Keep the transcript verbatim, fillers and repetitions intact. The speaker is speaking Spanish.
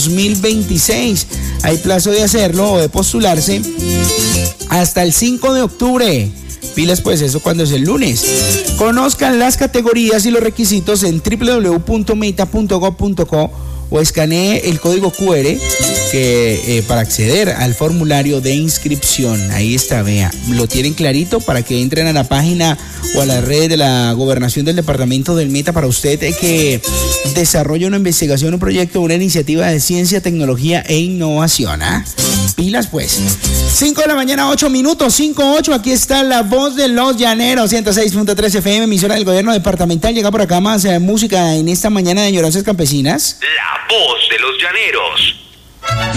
dos mil veintiséis. Hay plazo de hacerlo o de postularse hasta el cinco de octubre. Pilas pues, eso cuando es el lunes. Conozcan las categorías y los requisitos en doble u doble u doble u punto meta punto gov punto co o escanee el código cu erre que, eh, para acceder al formulario de inscripción. Ahí está, vea, lo tienen clarito para que entren a la página o a la red de la gobernación del departamento del Meta para usted eh, que desarrolle una investigación, un proyecto, una iniciativa de ciencia, tecnología e innovación. ¿Ah? Pilas pues. cinco de la mañana, ocho minutos, cinco ocho. Aquí está la voz de los llaneros, ciento seis punto tres F M, emisora del gobierno departamental. Llega por acá más eh, música en esta mañana de Añoranzas Campesinas. La voz de los llaneros.